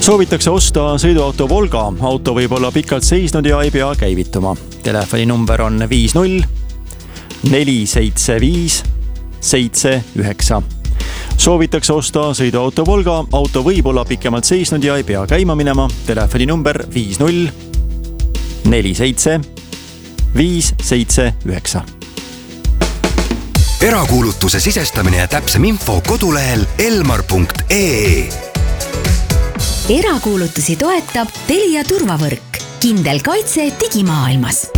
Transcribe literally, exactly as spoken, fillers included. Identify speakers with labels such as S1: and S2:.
S1: Soovitakse osta sõiduauto Volga. Auto võib olla pikalt seisnud ja ei pea käivituma. Telefoni number on viis null neli seitse viis seitse üheksa. Soovitakse osta sõiduauto Volga. Auto võib olla pikemalt seisnud ja ei pea käima minema. Telefoni number viis null neli seitse viis seitse üheksa.
S2: Erakuulutuse sisestamine ja täpsem info kodulehel elmar punkt ee.
S3: Erakuulutusi toetab Telia turvavõrk. Kindel kaitse digimaailmas.